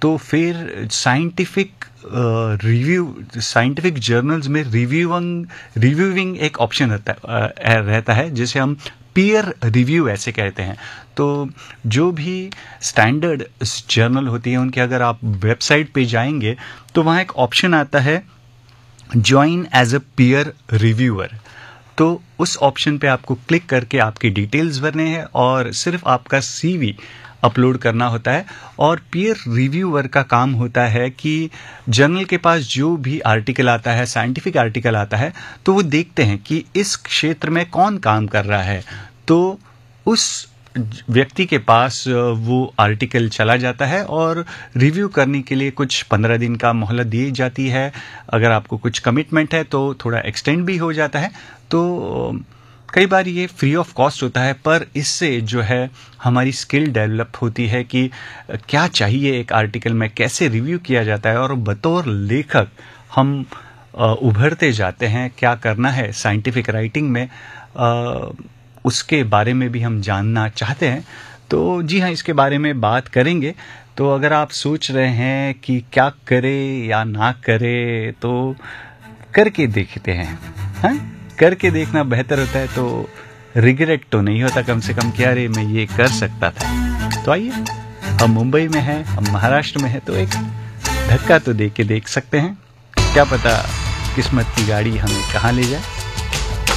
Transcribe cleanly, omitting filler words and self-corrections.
तो फिर scientific journals में रिव्यूइंग एक ऑप्शन रहता है जिसे हम पीयर रिव्यू ऐसे कहते हैं। तो जो भी स्टैंडर्ड जर्नल होती है उनके अगर आप वेबसाइट पे जाएंगे तो वहाँ एक ऑप्शन आता है join as a peer reviewer. तो उस ऑप्शन पे आपको क्लिक करके आपकी डिटेल्स भरने हैं और सिर्फ आपका सीवी अपलोड करना होता है। और पीयर रिव्यूअर का काम होता है कि जर्नल के पास जो भी आर्टिकल आता है, साइंटिफिक आर्टिकल आता है, तो वो देखते हैं कि इस क्षेत्र में कौन काम कर रहा है। तो उस व्यक्ति के पास वो आर्टिकल चला जाता है और रिव्यू करने के लिए कुछ 15 दिन का मोहलत दी जाती है। अगर आपको कुछ कमिटमेंट है तो थोड़ा एक्सटेंड भी हो जाता है। तो कई बार ये फ्री ऑफ कॉस्ट होता है, पर इससे जो है हमारी स्किल डेवलप होती है कि क्या चाहिए एक आर्टिकल में, कैसे रिव्यू किया जाता है, और बतौर लेखक हम उभरते जाते हैं। क्या करना है साइंटिफिक राइटिंग में, उसके बारे में भी हम जानना चाहते हैं। तो जी हाँ, इसके बारे में बात करेंगे। तो अगर आप सोच रहे हैं कि क्या करें या ना करें, तो करके देखते हैं। हाँ, करके देखना बेहतर होता है, तो रिग्रेट तो नहीं होता कम से कम कि अरे मैं ये कर सकता था। तो आइए, हम मुंबई में हैं, हम महाराष्ट्र में हैं, तो एक धक्का तो दे के देख सकते हैं। क्या पता किस्मत की गाड़ी हमें कहाँ ले जाए।